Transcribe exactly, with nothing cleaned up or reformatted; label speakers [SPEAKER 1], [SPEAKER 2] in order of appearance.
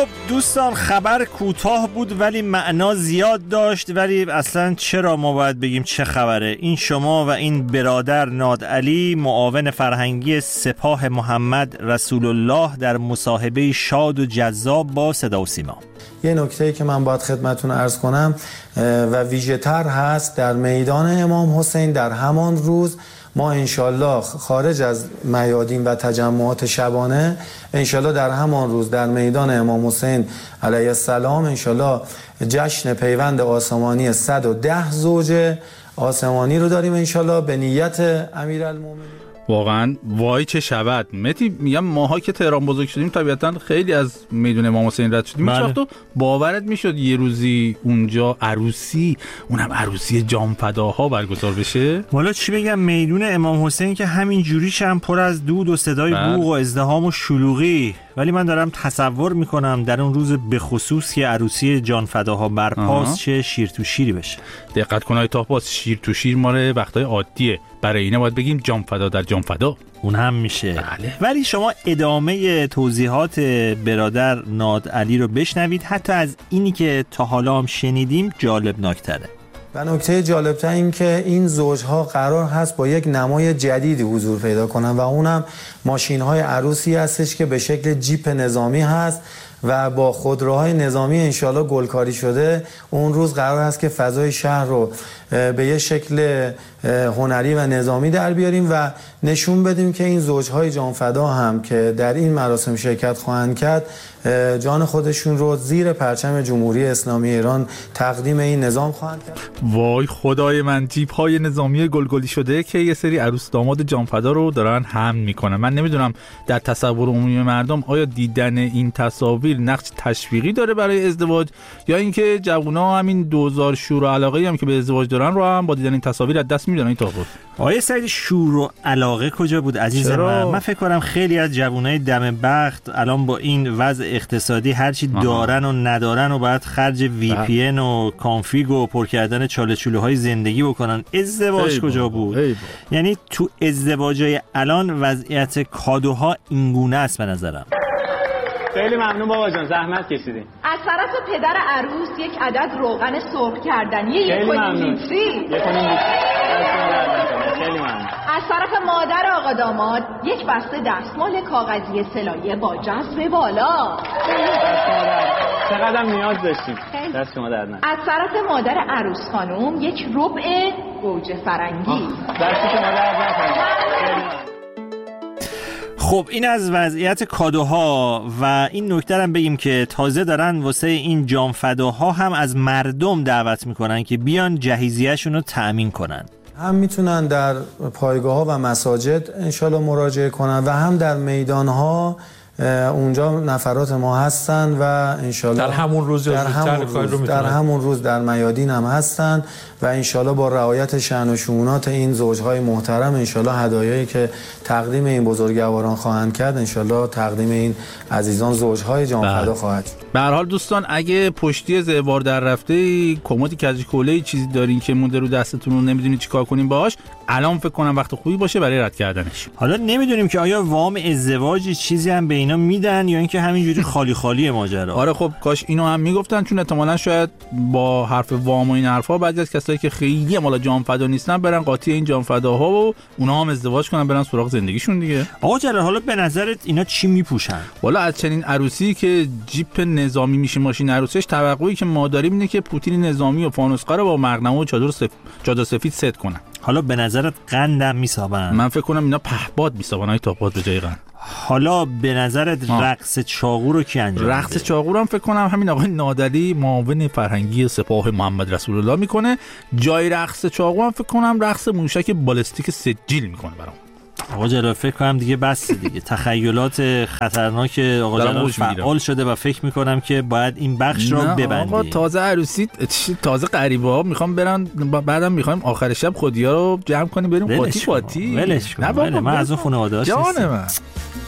[SPEAKER 1] خب دوستان، خبر کوتاه بود ولی معنا زیاد داشت. ولی اصلا چرا ما باید بگیم چه خبره؟ این شما و این برادر نادعلی، معاون فرهنگی سپاه محمد رسول الله، در مصاحبه شاد و جذاب با صدا و سیما.
[SPEAKER 2] یه نکته‌ای که من باید خدمتتون عرض کنم و ویژه‌تر هست، در میدان امام حسین در همان روز ما انشالله خارج از میادین و تجمعات شبانه، انشالله در همان روز در میدان امام حسین علیه السلام انشالله جشن پیوند آسمانی صد و ده زوج آسمانی رو داریم انشالله به نیت امیرالمومنین.
[SPEAKER 3] واقعا وای چه شود متی. میگم ماها که تهران بزرگ شدیم طبیعتا خیلی از میدون امام حسین رد شدیم. هیچ وقت باورت میشد یه روزی اونجا عروسی، اونم عروسی جامفداها برگزار بشه؟
[SPEAKER 1] والا چی بگم، میدون امام حسین که همین جوریش هم پر از دود و صدای بوق و ازدحام و شلوغی. ولی من دارم تصور میکنم در اون روز به خصوص که عروسی جانفداها برپاس چه شیر تو شیری بشه. دقت کنای تاپاس، شیر تو شیر ماره وقتای عادیه، برای اینه باید بگیم جانفدا در جانفدا. اون هم میشه. بله. ولی شما ادامه توضیحات برادر نادعلی رو بشنوید، حتی از اینی که تا حالا هم شنیدیم جالب ناکتره.
[SPEAKER 2] و نکته جالبتر این که این زوجها قرار هست با یک نمای جدیدی حضور پیدا کنن و اونم ماشین‌های عروسی هستش که به شکل جیپ نظامی هست و با خودروهای نظامی انشالله گلکاری شده. اون روز قرار هست که فضای شهر رو به یه شکل هنری و نظامی در بیاریم و نشون بدیم که این زوجهای جانفدا هم که در این مراسم شرکت خواهند کرد جان خودشون رو زیر پرچم جمهوری اسلامی ایران تقدیم این نظام خواهند کرد.
[SPEAKER 3] وای خدای من، جیپ های نظامی گلگلی شده که یه سری عروس داماد جانفدا رو دارن حمل میکنن. من نمیدونم در تصور عمومی مردم آیا دیدن این تصاویر نقش تشویقی داره برای ازدواج، یا اینکه جوونا همین دوزار شور و علاقه هم که به ازدواج دارن رو هم با دیدن این تصاویر از دست میدن. این تابوت
[SPEAKER 1] آیه سعید، شور و علاقه کجا بود عزیز من؟ من فکر کنم خیلی از جوانای دم بخت الان با این وضع اقتصادی هرچی آها. دارن و ندارن و باید خرج وی پی ان و کانفیگ و پر کردن چاله چوله‌های زندگی بکنن. ازدواج کجا بود؟ یعنی تو ازدواجای الان وضعیت کادوها اینگونه است به نظرم.
[SPEAKER 4] خیلی ممنون بابا جان، زحمت کشیدین.
[SPEAKER 5] از طرف پدر عروس یک عدد روغن سرخ کردنی یک
[SPEAKER 4] خیلی ممنون. خیلی ممنون.
[SPEAKER 5] از طرف مادر آقا داماد یک بسته دستمال کاغذی سلایه با جذب بالا.
[SPEAKER 4] چقدر نیاز داشتیم. دست شما درد نکنه.
[SPEAKER 5] از طرف مادر عروس خانم یک ربع گوجه فرنگی.
[SPEAKER 4] دست شما درد نکنه.
[SPEAKER 1] خب این از وضعیت کادوها. و این نکته هم بگیم که تازه دارن واسه این جانفداها هم از مردم دعوت میکنن که بیان جهیزیه‌شون رو تأمین کنن.
[SPEAKER 2] هم میتونن در پایگاه ها و مساجد انشالله مراجعه کنن و هم در میدان ها اونجا نفرات ما هستن و انشالله
[SPEAKER 6] در همون روز
[SPEAKER 2] در همون روز در همون روز در میادین هم هستن و انشالله با رعایت شأن و شؤونات این زوجهای محترم انشالله هدایایی که تقدیم این بزرگواران خواهند کرد انشالله تقدیم این عزیزان زوجهای جانفدا خواهد شد.
[SPEAKER 3] به هر حال دوستان، اگه پشتی زوار در رفته، کمدی کج کوله چیزی دارین که مونده رو دستتون رو نمیدونید چیکار کنین باهاش، الان فکر کنم وقت خوبی باشه برای رد کردنش.
[SPEAKER 1] حالا نمیدونیم که آیا وام ازدواج چیزی هم به اینا میدن یا اینکه همینجوری خالی خالی ماجرا.
[SPEAKER 3] آره خب کاش اینو هم میگفتن، چون احتمالاً شاید با حرف وام و این حرفا بعضی از کسایی که خیلی مالا جانفدا نیستن برن قاطی این جانفداها و اونا هم ازدواج کنن برن سراغ زندگیشون دیگه.
[SPEAKER 1] آقا جلال، حالا به نظرت اینا چی میپوشن؟
[SPEAKER 3] والا از چنین عروسی که جیپ نظامی میشه ماشین عروسیش، توقعی که ما داریم اینه که پوتین نظامی و فانوسقا رو با مقنمه و چادر سف... چادر سفید ست کنن.
[SPEAKER 1] حالا به نظرت قندم میسابن؟
[SPEAKER 3] من فکر کنم اینا پهپاد میسابن، های تاپاد به جای قند.
[SPEAKER 1] حالا به نظرت رقص چاقو رو کی انجام میده؟
[SPEAKER 3] رقص چاقو رو هم فکر کنم همین آقای نادعلی معاون فرهنگی سپاه محمد رسول الله میکنه. جای رقص چاقو هم فکر کنم رقص موشک بالستیک سجیل میکنه برام.
[SPEAKER 1] آقا جلال فکر کنم دیگه بس دیگه. تخیلات خطرناک آقا جلال فعال شده و فکر میکنم که باید این بخش رو ببندیم.
[SPEAKER 3] آقا تازه عروسی، تازه غریبه ها میخوام برن، بعدم میخوایم آخر شب خودیا رو جمع کنیم بریم قاطی قاطی.
[SPEAKER 1] ولش کن. نه من از اون خانواده هاش
[SPEAKER 3] نیستم.